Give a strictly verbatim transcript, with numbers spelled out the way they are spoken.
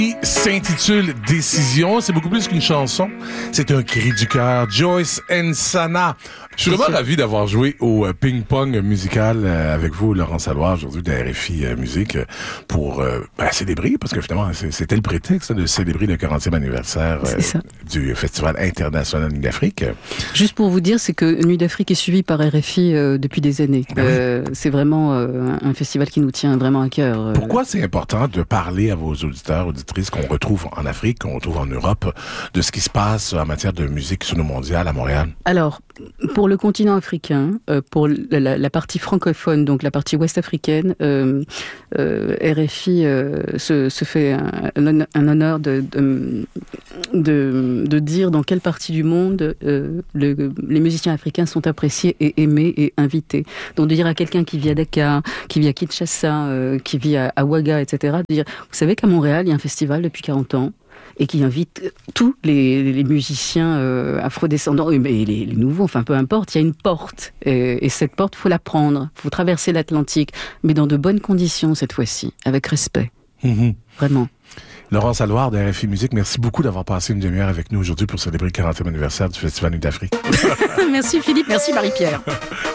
S'intitule Décision. C'est beaucoup plus qu'une chanson. C'est un cri du cœur. Joyce Nsana. Je suis vraiment ravi d'avoir joué au euh, ping-pong musical euh, avec vous, Laurent Salois, aujourd'hui de R F I euh, Musique, euh, pour euh, ben, célébrer, parce que finalement, c'est, c'était le prétexte hein, de célébrer le quarantième anniversaire euh, du Festival international Nuit d'Afrique. Juste pour vous dire, c'est que Nuit d'Afrique est suivi par R F I euh, depuis des années. Ben euh, oui. C'est vraiment euh, un festival qui nous tient vraiment à cœur. Euh. Pourquoi c'est important de parler à vos auditeurs, auditrices qu'on retrouve en Afrique, qu'on retrouve en Europe, de ce qui se passe en matière de musique sono-mondiale à Montréal? Alors, pour le continent africain, euh, pour la, la, la partie francophone, donc la partie ouest-africaine, euh, euh, R F I euh, se, se fait un, un honneur de, de, de, de dire dans quelle partie du monde euh, le, les musiciens africains sont appréciés et aimés et invités. Donc de dire à quelqu'un qui vit à Dakar, qui vit à Kinshasa, euh, qui vit à, à Ouaga, et cetera, de dire, vous savez qu'à Montréal, il y a un festival depuis quarante ans, et qui invite tous les, les musiciens euh, afrodescendants, et les, les nouveaux, enfin peu importe, il y a une porte. Et, et cette porte, il faut la prendre. Il faut traverser l'Atlantique, mais dans de bonnes conditions cette fois-ci, avec respect. Mm-hmm. Vraiment. Laurent Saloir de R F I Musique, merci beaucoup d'avoir passé une demi-heure avec nous aujourd'hui pour célébrer le quarantième anniversaire du Festival Nuit d'Afrique. Merci Philippe, merci Marie-Pierre.